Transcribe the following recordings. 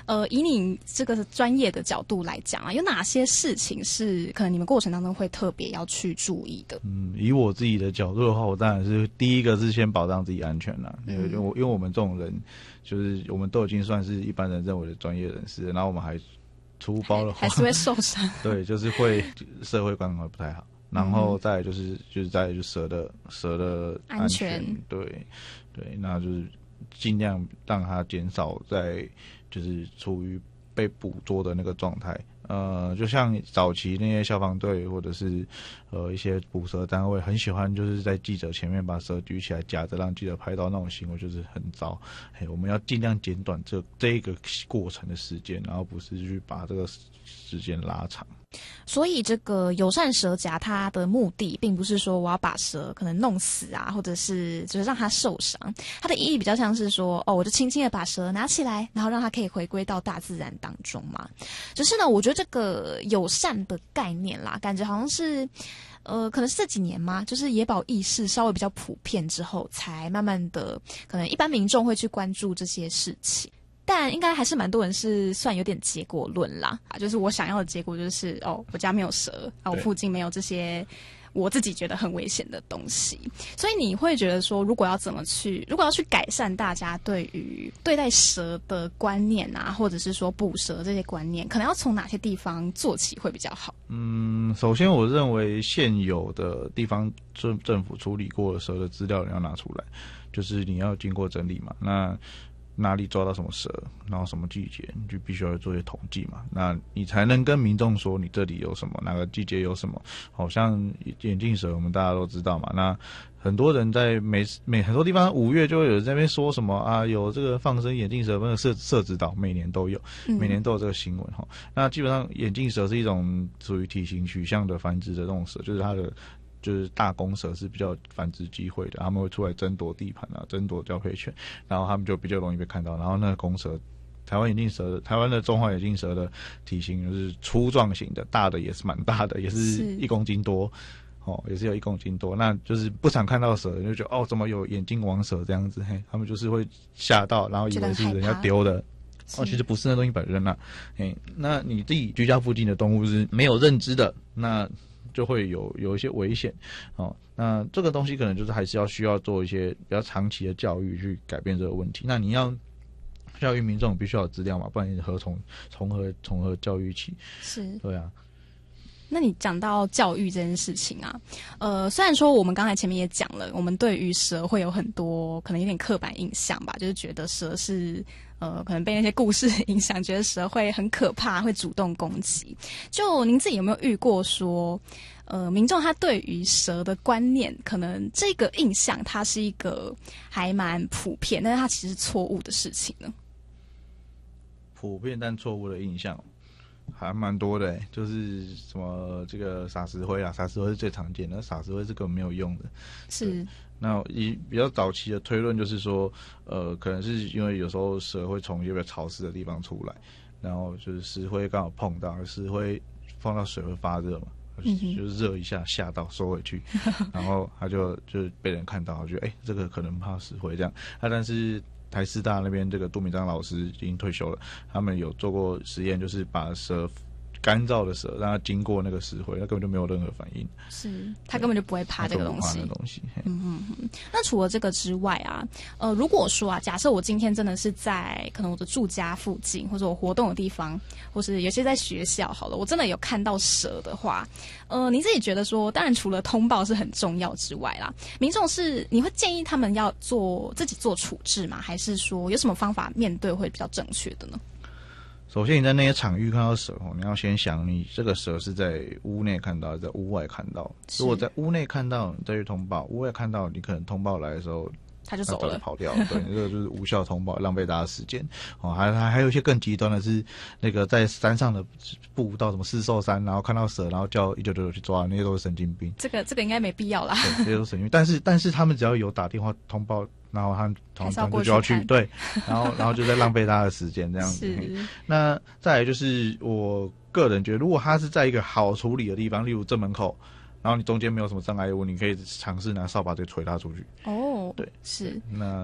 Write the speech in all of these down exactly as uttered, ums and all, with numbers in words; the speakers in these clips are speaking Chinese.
呃，以你这个专业的角度来讲啊，有哪些事情是可能你们过程当中会特别要去注意的？ 嗯，以我自己的角度的话，我当然是第一个是先保障自己安全啦。因为我因为我们这种人，就是我们都已经算是一般人认为的专业人士，然后我们还出包的话， 还是会受伤。 对，就是会社会观感会不太好。然后再来就是就是再来就蛇的蛇的安全， 安全对对，那就是尽量让它减少在就是处于被捕捉的那个状态。呃，就像早期那些消防队或者是呃一些捕蛇单位很喜欢就是在记者前面把蛇举起来夹着让记者拍到，那种行为就是很糟。嘿，我们要尽量减短这这一个过程的时间，然后不是去把这个时间拉长。 所以这个友善蛇夹它的目的并不是说我要把蛇可能弄死啊，或者是就是让它受伤，它的意义比较像是说，哦，我就轻轻的把蛇拿起来，然后让它可以回归到大自然当中嘛。只是呢，我觉得这个友善的概念啦，感觉好像是呃，可能是这几年嘛，就是野保意识稍微比较普遍之后，才慢慢的可能一般民众会去关注这些事情。但应该还是蛮多人是算有点结果论啦，啊，就是我想要的结果就是哦，我家没有蛇啊，我附近没有这些我自己觉得很危险的东西。所以你会觉得说，如果要怎么去，如果要去改善大家对于对待蛇的观念啊，或者是说捕蛇这些观念，可能要从哪些地方做起会比较好？ 嗯，首先我认为现有的地方政政府处理过的蛇的资料你要拿出来，就是你要经过整理嘛。那哪里抓到什么蛇，然后什么季节，你就必须要做一些统计嘛，那你才能跟民众说你这里有什么，哪个季节有什么。好像眼镜蛇我们大家都知道嘛，那很多人在每每很多地方五月就会有人在那边说什么啊，有这个放生眼镜蛇那个社社子岛每年都有，每年都有这个新闻哈、嗯。那基本上眼镜蛇是一种属于体型取向的繁殖的这种蛇，就是它的就是大公蛇是比较繁殖机会的，他们会出来争夺地盘啊，争夺交配权，然后他们就比较容易被看到。然后那个公蛇，台湾眼镜蛇，台湾的中华眼镜蛇的体型就是粗壮型的，大的也是蛮大的，也是一公斤多，哦，也是有一公斤多。那就是不常看到蛇，就觉得哦，怎么有眼镜王蛇这样子？嘿，他们就是会吓到，然后以为是人家丢的。哦，其实不是，那东西本身啊。嘿，那你自己居家附近的动物是没有认知的，那就会有有一些危险，哦，那这个东西可能就是还是要需要做一些比较长期的教育去改变这个问题。那你要教育民众必须要有资料嘛，不然你何从从何从何教育起？是，对啊。 那你讲到教育这件事情啊，呃，虽然说我们刚才前面也讲了，我们对于蛇会有很多可能有点刻板印象吧，就是觉得蛇是呃，可能被那些故事影响，觉得蛇会很可怕，会主动攻击。就您自己有没有遇过说，呃，民众他对于蛇的观念，可能这个印象它是一个还蛮普遍，但是它其实是错误的事情呢？ 普遍但错误的印象还蛮多的、欸，就是什么这个撒石灰啊，撒石灰是最常见的，撒石灰是根本没有用的。是。那以比较早期的推论就是说，呃，可能是因为有时候蛇会从一些比较潮湿的地方出来，然后就是石灰刚好碰到，石灰放到水会发热嘛，嗯、就是热一下吓到收回去，然后他就就被人看到，觉得哎、欸，这个可能怕石灰这样。啊，但是台师大那边这个杜明章老师已经退休了，他们有做过实验，就是把蛇干燥的蛇让它经过那个石灰，它根本就没有任何反应，是它根本就不会怕这个东西。 怕那东西。 嗯嗯嗯。那除了这个之外啊，呃，如果说啊，假设我今天真的是在可能我的住家附近，或者我活动的地方，或是有些在学校好了，我真的有看到蛇的话，呃，你自己觉得说，当然除了通报是很重要之外啦，民众是你会建议他们要做自己做处置吗？还是说有什么方法面对会比较正确的呢？ 首先，你在那些场域看到蛇，你要先想，你这个蛇是在屋内看到，还是在屋外看到？如果在屋内看到，你再去通报；屋外看到，你可能通报来的时候， 他就走了， 跑掉了。对，这个就是无效通报，浪费大家时间。哦，还还还有一些更极端的是，那个在山上的步道，什么四兽山，然后看到蛇，然后叫一九九九去抓，那些都是神经病。 这个这个应该没必要啦。 对，这些都是神经病。但是但是他们只要有打电话通报。然后他们团队就要去对，然后然后就在浪费大家的时间这样子。那再来就是我个人觉得，如果他是在一个好处理的地方，例如正门口，然后你中间没有什么障碍物，你可以尝试拿扫把就捶他出去。哦，对，是。那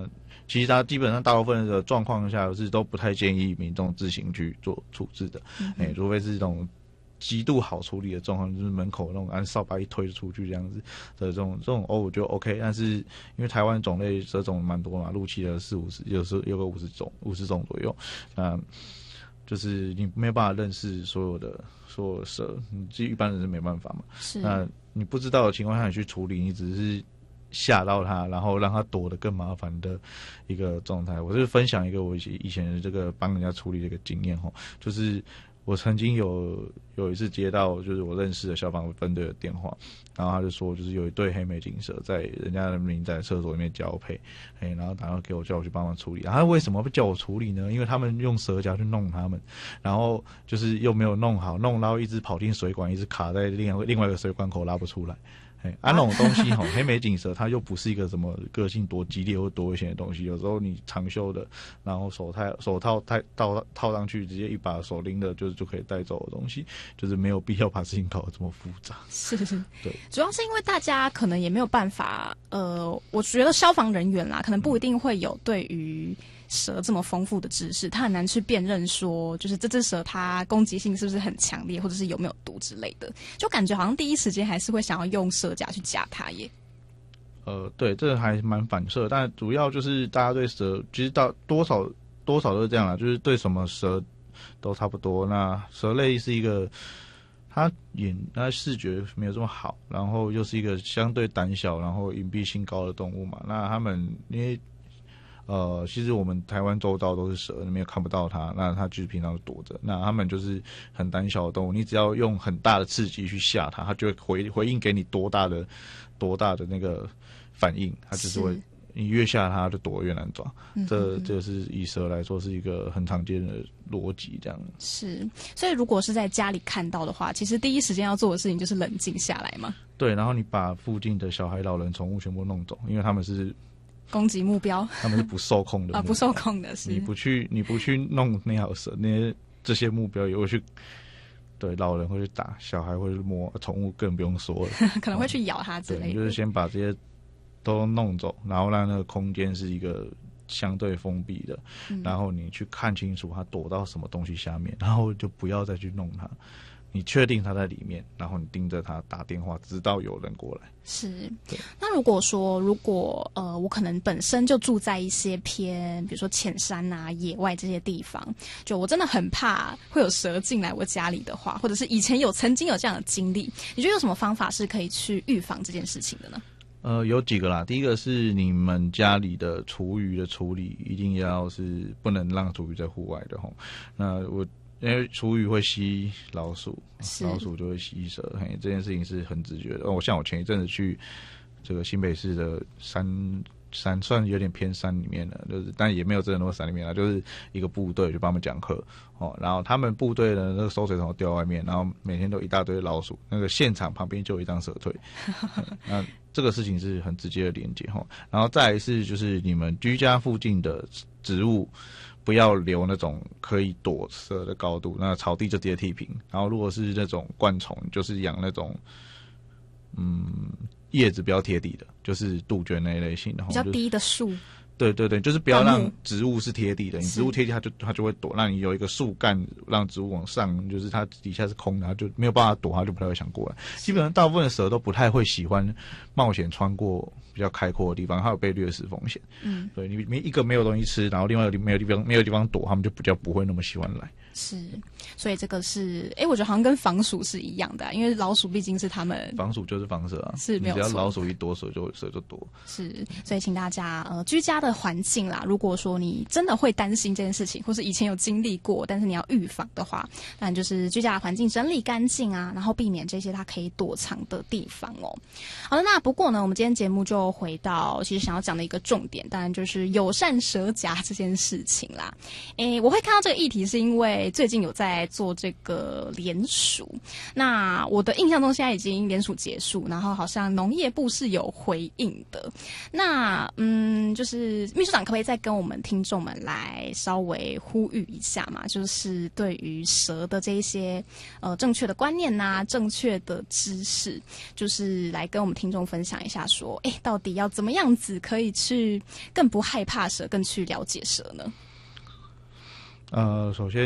其实它基本上大部分的状况下是都不太建议民众自行去做处置的，哎、嗯欸，除非是这种极度好处理的状况，就是门口那种按扫把一推就出去这样子的这种这种哦，我觉得 OK。但是因为台湾种类蛇种蛮多嘛，陆栖的四五十，有时候有个五十种，五十种左右，那就是你没有办法认识所有的所有的蛇，你自己一般人是没办法嘛。 是， 那你不知道的情况下你去处理，你只是吓到它，然后让它躲得更麻烦的一个状态。我是分享一个我以前的这个帮人家处理的一个经验吼，就是我曾经有有一次接到就是我认识的消防分队的电话，然后他就说就是有一对黑眉锦蛇在人家的民宅厕所里面交配，哎，然后打电话给我叫我去帮忙处理。然后他为什么会叫我处理呢？因为他们用蛇夹去弄他们，然后就是又没有弄好，弄到一直跑进水管，一直卡在另外另外一个水管口拉不出来。哎，啊，那种东西哈，黑眉锦蛇它又不是一个什么个性多激烈或多危险的东西。有时候你长袖的，然后手套手套套套套上去，直接一把手拎的，就是就可以带走的东西，就是没有必要把事情搞得这么复杂。 是， 对， 主要是因为大家可能也没有办法，呃，我觉得消防人员啦，可能不一定会有对于蛇这么丰富的知识，他很难去辨认说，就是这只蛇它攻击性是不是很强烈，或者是有没有毒之类的，就感觉好像第一时间还是会想要用蛇夹去夹它耶。 呃，对，这个还蛮反射，但主要就是大家对蛇，其实到多少多少都是这样啦，就是对什么蛇都差不多。那蛇类是一个，它眼它视觉没有这么好，然后又是一个相对胆小，然后隐蔽性高的动物嘛。那它们因为呃，其实我们台湾周遭都是蛇，你们也看不到它，那它就是平常就躲着。那它们就是很胆小的动物，你只要用很大的刺激去吓它，它就会回回应给你多大的多大的那个反应，它就是会，你越吓它就躲越难抓。嗯、这这是以蛇来说是一个很常见的逻辑，这样。 是，所以如果是在家里看到的话，其实第一时间要做的事情就是冷静下来嘛。 对，然后你把附近的小孩、老人、宠物全部弄走，因为他们是攻击目标， 他们是不受控的啊， 不受控的是。 你不去，你不去弄那条蛇，那些这些目标也会去，对，老人会去打，小孩会去摸，宠物更不用说了， 可能会去咬它之类的。 对，就是先把这些都弄走，然后让那个空间是一个相对封闭的，嗯、然后你去看清楚它躲到什么东西下面，然后就不要再去弄它。你确定他在里面，然后你盯着他打电话，直到有人过来。 是，那如果说，如果呃，我可能本身就住在一些偏，比如说浅山啊、野外这些地方，就我真的很怕会有蛇进来我家里的话，或者是以前有曾经有这样的经历，你觉得有什么方法是可以去预防这件事情的呢？ 呃，有几个啦。第一个是你们家里的厨余的处理，一定要是不能让厨余在户外的吼。那我。因为厨余会吸老鼠，老鼠就会吸蛇，嘿，这件事情是很直觉的。哦，像我前一阵子去这个新北市的山山，算有点偏山里面的，就是但也没有真的那么山里面啦，就是一个部队就帮他们讲课哦，然后他们部队的那个收水桶掉外面，然后每天都一大堆老鼠，那个现场旁边就有一张蛇腿，那这个事情是很直接的连接哈。然后再来是就是你们居家附近的植物。不要留那种可以躲蛇的高度，那草地就直接剃平。然后如果是那种灌丛，就是养那种，嗯，叶子不要贴地的，就是杜鹃那一类型的， 比较低的树。 对对对，就是不要让植物是贴地的，你植物贴地它就它就会躲，让你有一个树干让植物往上，就是它底下是空的，它就没有办法躲，它就不太会想过来。基本上大部分的蛇都不太会喜欢冒险穿过比较开阔的地方，它有被掠食风险。嗯，对，你一个没有东西吃，然后另外一个没有地方没有地方躲，它们就比较不会那么喜欢来。 是，所以这个是，哎，我觉得好像跟防鼠是一样的、啊，因为老鼠毕竟是他们防鼠就是防蛇啊， 是没有错， 只要老鼠一多，蛇就蛇就多。 是，所以请大家呃居家的环境啦，如果说你真的会担心这件事情，或是以前有经历过，但是你要预防的话，那就是居家的环境整理干净啊，然后避免这些它可以躲藏的地方哦。好的，那不过呢，我们今天节目就回到其实想要讲的一个重点，当然就是友善蛇夹这件事情啦。诶，我会看到这个议题是因为最近有在做这个联署，那我的印象中现在已经联署结束，然后好像农业部是有回应的。那嗯，就是是秘书长可不可以再跟我们听众们来稍微呼吁一下嘛？就是对于蛇的这一些呃正确的观念呐、啊，正确的知识，就是来跟我们听众分享一下，说，哎，到底要怎么样子可以去更不害怕蛇，更去了解蛇呢？ 呃，首先。